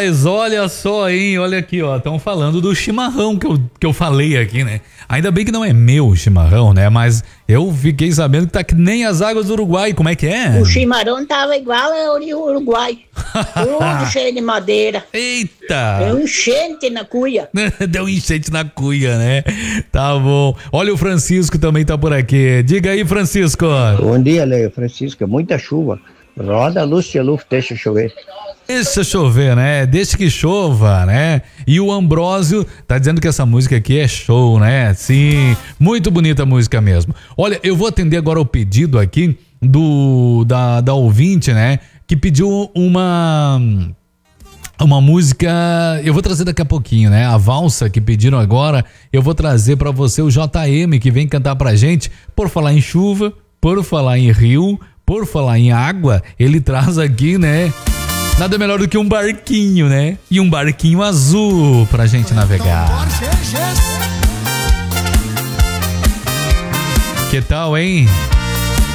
Rapaz, olha só, hein? Olha aqui, ó. Estão falando do chimarrão que eu falei aqui, né? Ainda bem que não é meu chimarrão, né? Mas eu fiquei sabendo que tá que nem as águas do Uruguai. Como é que é? O chimarrão tava igual ao Uruguai. Tudo cheio de madeira. Eita! Deu enchente na cuia. Deu enchente na cuia, né? Tá bom. Olha, o Francisco também tá por aqui. Diga aí, Francisco. Bom dia, Leio. Francisco, muita chuva. Roda a luz, deixa chover. Deixa chover, né? Deixa que chova, né? E o Ambrósio tá dizendo que essa música aqui é show, né? Sim, muito bonita a música mesmo. Olha, eu vou atender agora o pedido aqui da ouvinte, né? Que pediu uma música, eu vou trazer daqui a pouquinho, né? A valsa que pediram agora, eu vou trazer pra você o JM, que vem cantar pra gente. Por falar em chuva, por falar em rio, por falar em água, ele traz aqui, né? Nada melhor do que um barquinho, né? E um barquinho azul pra gente navegar. Que tal, hein?